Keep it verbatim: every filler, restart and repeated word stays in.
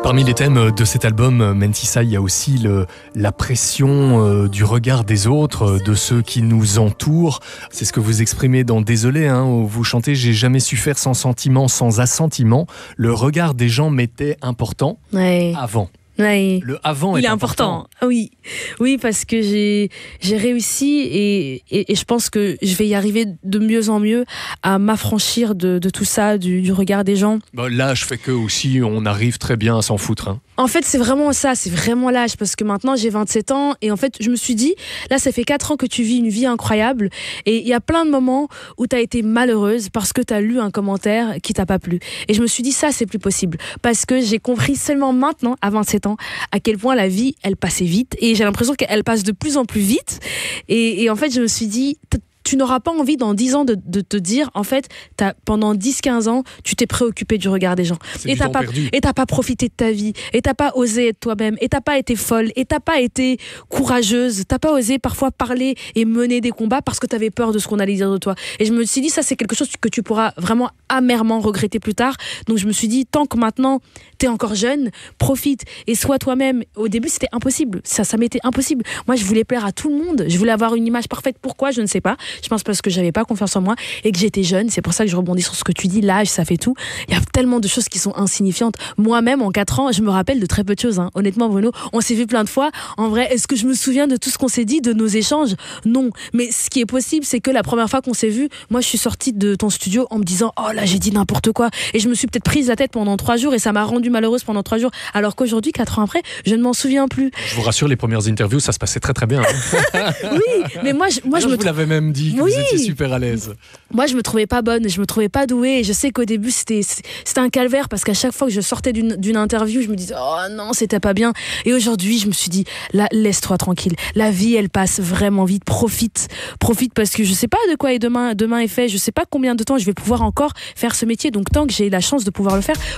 Parmi les thèmes de cet album, Mentissa, il y a aussi le, la pression euh, du regard des autres, euh, de ceux qui nous entourent. C'est ce que vous exprimez dans Désolé, hein, où vous chantez « J'ai jamais su faire sans sentiment, sans assentiment ». Le regard des gens m'était important ouais. avant. Ouais. Le avant Il est, est important. important. Oui, oui, parce que j'ai j'ai réussi et, et et je pense que je vais y arriver de mieux en mieux à m'affranchir de de tout ça, du, du regard des gens. Bah, l'âge fait que aussi on arrive très bien à s'en foutre. Hein. En fait, c'est vraiment ça, c'est vraiment l'âge, parce que maintenant j'ai vingt-sept ans et en fait, je me suis dit, là, ça fait quatre ans que tu vis une vie incroyable et il y a plein de moments où tu as été malheureuse parce que tu as lu un commentaire qui t'a pas plu. Et je me suis dit, ça, c'est plus possible parce que j'ai compris seulement maintenant, à vingt-sept ans, à quel point la vie, elle passait vite et j'ai l'impression qu'elle passe de plus en plus vite. Et, et en fait, je me suis dit, tu n'auras pas envie dans dix ans de, de te dire, en fait, t'as, pendant dix quinze ans, tu t'es préoccupé du regard des gens. C'est et t'as pas, et t'as pas profité de ta vie. Et t'as pas osé être toi-même. Et t'as pas été folle. Et t'as pas été courageuse. T'as pas osé parfois parler et mener des combats parce que t'avais peur de ce qu'on allait dire de toi. Et je me suis dit, ça, c'est quelque chose que tu pourras vraiment amèrement regretter plus tard. Donc je me suis dit, tant que maintenant, t'es encore jeune, profite et sois toi-même. Au début, c'était impossible. Ça, ça m'était impossible. Moi, je voulais plaire à tout le monde. Je voulais avoir une image parfaite. Pourquoi? Je ne sais pas. Je pense parce que j'avais pas confiance en moi et que j'étais jeune. C'est pour ça que je rebondis sur ce que tu dis. L'âge, ça fait tout. Il y a tellement de choses qui sont insignifiantes. Moi-même, en quatre ans, je me rappelle de très peu de choses. Hein. Honnêtement, Bruno, on s'est vu plein de fois. En vrai, est-ce que je me souviens de tout ce qu'on s'est dit, de nos échanges? Non. Mais ce qui est possible, c'est que la première fois qu'on s'est vu, moi, je suis sortie de ton studio en me disant, oh là, j'ai dit n'importe quoi. Et je me suis peut-être prise la tête pendant trois jours et ça m'a rendue malheureuse pendant trois jours. Alors qu'aujourd'hui, quatre ans après, je ne m'en souviens plus. Je vous rassure, les premières interviews, ça se passait très très bien. Hein. Oui, mais moi, je, moi, je, je me vous l'avais même dit que oui. vous étiez super à l'aise. Moi, je me trouvais pas bonne, je me trouvais pas douée. Et je sais qu'au début, c'était, c'était un calvaire parce qu'à chaque fois que je sortais d'une, d'une interview, je me disais, oh non, c'était pas bien. Et aujourd'hui, je me suis dit, là, laisse-toi tranquille. La vie, elle passe vraiment vite. Profite, profite parce que je sais pas de quoi est demain, demain est fait. Je sais pas combien de temps je vais pouvoir encore faire ce métier. Donc, tant que j'ai la chance de pouvoir le faire,